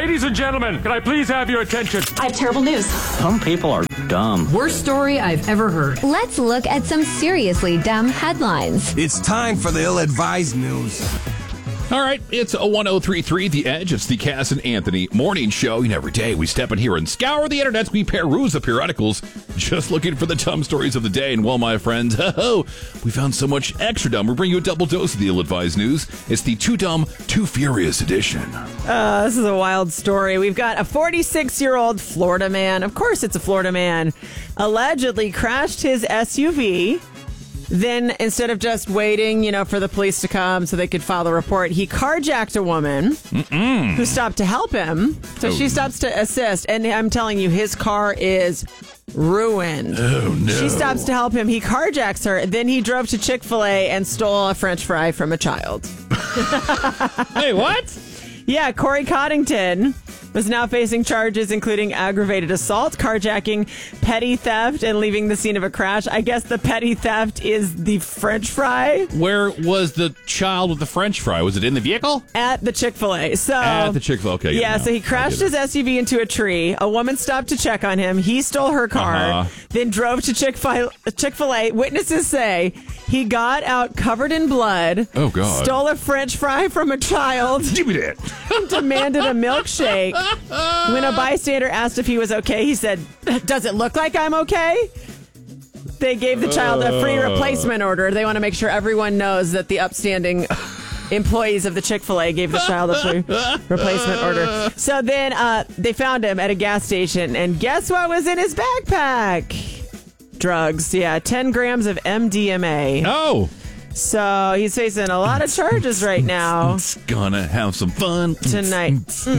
Ladies and gentlemen, can I please have your attention? I have terrible news. Some people are dumb. Worst story I've ever heard. Let's look at some seriously dumb headlines. It's time for the ill-advised news. All right, it's a 1033 The Edge. It's the Cass and Anthony morning show. And every day we step in here and scour the internet. We peruse the periodicals, just looking for the dumb stories of the day. And well, my friends, we found so much extra dumb. We're bringing you a double dose of the ill-advised news. It's the Too Dumb, Too Furious edition. This is a wild story. We've got a 46-year-old Florida man. Of course it's a Florida man. Allegedly crashed his SUV. Then, instead of just waiting, for the police to come so they could file the report, he carjacked a woman who stopped to help him. So she stops to assist. And I'm telling you, his car is ruined. Oh, no. She stops to help him. He carjacks her. Then he drove to Chick-fil-A and stole a French fry from a child. Hey, what? Yeah, Corey Coddington was now facing charges including aggravated assault, carjacking, petty theft, and leaving the scene of a crash. I guess the petty theft is the French fry. Where was the child with the French fry? Was it in the vehicle? At the Chick-fil-A. At the Chick-fil-A, okay. Yeah, so he crashed his SUV into a tree. A woman stopped to check on him. He stole her car, then drove to Chick-fil-A. Witnesses say he got out covered in blood. Oh, God. Stole a French fry from a child. Give me that. And demanded a milkshake. When a bystander asked if he was okay, he said, "Does it look like I'm okay?" They gave the child a free replacement order. They want to make sure everyone knows that the upstanding employees of the Chick-fil-A gave the child a free replacement order. So then they found him at a gas station, and guess what was in his backpack? Drugs. Yeah, 10 grams of MDMA. Oh. So he's facing a lot of charges right now. It's gonna have some fun tonight.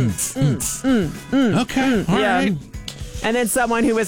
Okay, all right. And then someone who was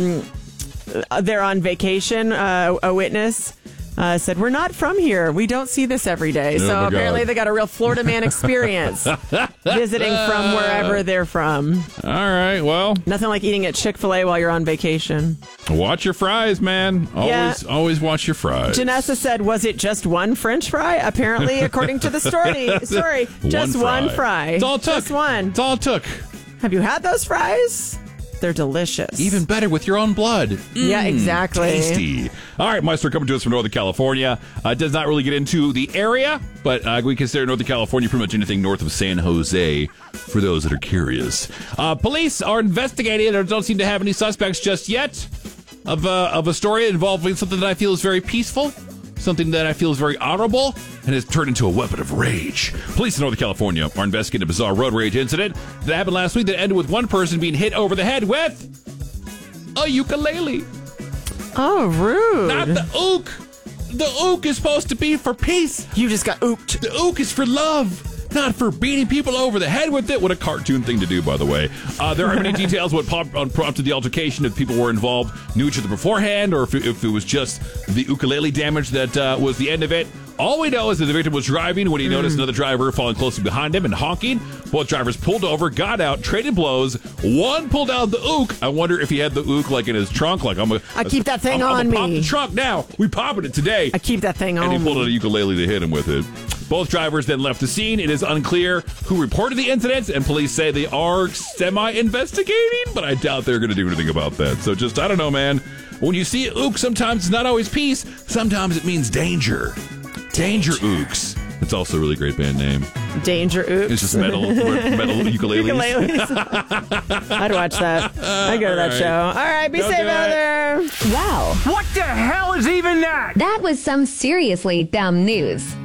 there on vacation, a witness, said, "We're not from here. We don't see this every day." So apparently they got a real Florida man experience visiting from wherever they're from. All right, well. Nothing like eating at Chick-fil-A while you're on vacation. Watch your fries, man. Always watch your fries. Janessa said, "Was it just one French fry?" Apparently, according to the story, just one fry. It's all it took. Just one. It's all it took. Have you had those fries? They're delicious. Even better with your own blood. Yeah, exactly. Tasty. All right, Meister coming to us from Northern California. Does not really get into the area, but we consider Northern California pretty much anything north of San Jose for those that are curious. Police are investigating and don't seem to have any suspects just yet of a story involving something that I feel is very peaceful, something that I feel is very honorable, and has turned into a weapon of rage. Police in Northern California are investigating a bizarre road rage incident that happened last week that ended with one person being hit over the head with a ukulele. Oh, rude. Not the ook. The ook is supposed to be for peace. You just got ooked. The ook is for love. Not for beating people over the head with it. What a cartoon thing to do, by the way. There aren't many details what prompted the altercation, if people were involved, knew each other beforehand, or if it was just the ukulele damage that was the end of it. All we know is that the victim was driving when he noticed another driver following closely behind him and honking. Both drivers pulled over, got out, traded blows. One pulled out the ook. I wonder if he had the ook like in his trunk. Like I keep that thing on me. Pop the trunk now. We popping it today. I keep that thing on me. me. And he pulled out a ukulele to hit him with it. Both drivers then left the scene. It is unclear who reported the incidents, and police say they are semi-investigating, but I doubt they're going to do anything about that. So just, I don't know, man. When you see ook, sometimes it's not always peace. Sometimes it means danger. Danger Ooks. It's also a really great band name. Danger Ooks. It's just metal ukuleles. I'd watch that. I'd go to that show. All right, be safe out there. Wow. What the hell is even that? That was some seriously dumb news.